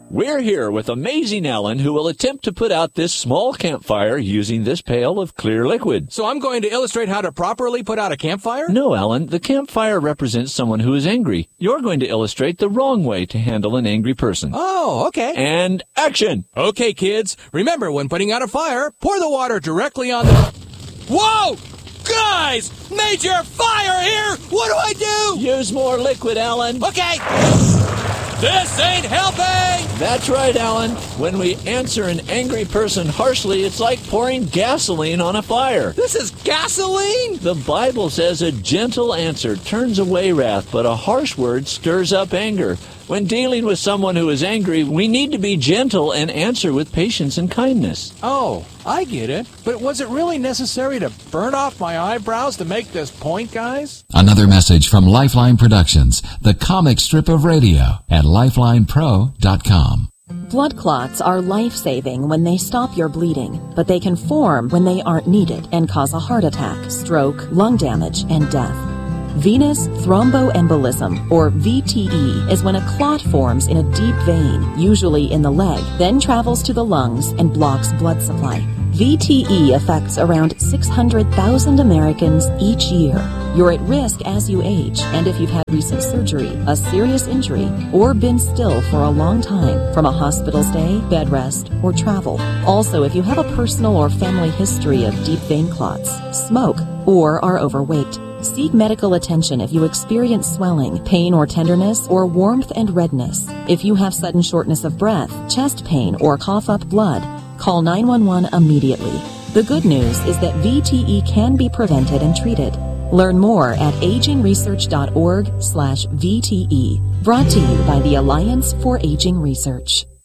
We're here with Amazing Ellen, who will attempt to put out this small campfire using this pail of clear liquid. So I'm going to illustrate how to properly put out a campfire? No, Ellen. The campfire represents someone who is angry. You're going to illustrate the wrong way to handle an angry person. Oh, okay. And action! Okay, kids. Remember, when putting out a fire, pour the water directly on the... Whoa! Guys! Major fire here! What do I do? Use more liquid, Ellen. Okay. This ain't helping! That's right, Alan. When we answer an angry person harshly, it's like pouring gasoline on a fire. This is gasoline? The Bible says a gentle answer turns away wrath, but a harsh word stirs up anger. When dealing with someone who is angry, we need to be gentle and answer with patience and kindness. Oh, I get it. But was it really necessary to burn off my eyebrows to make this point, guys? Another message from Lifeline Productions, the comic strip of radio, at lifelinepro.com. Blood clots are life-saving when they stop your bleeding, but they can form when they aren't needed and cause a heart attack, stroke, lung damage, and death. Venous thromboembolism, or VTE, is when a clot forms in a deep vein, usually in the leg, then travels to the lungs and blocks blood supply. VTE affects around 600,000 Americans each year. You're at risk as you age, and if you've had recent surgery, a serious injury, or been still for a long time from a hospital stay, bed rest, or travel. Also, if you have a personal or family history of deep vein clots, smoke, or are overweight. Seek medical attention if you experience swelling, pain or tenderness, or warmth and redness. If you have sudden shortness of breath, chest pain, or cough up blood, call 911 immediately. The good news is that VTE can be prevented and treated. Learn more at agingresearch.org/VTE. Brought to you by the Alliance for Aging Research.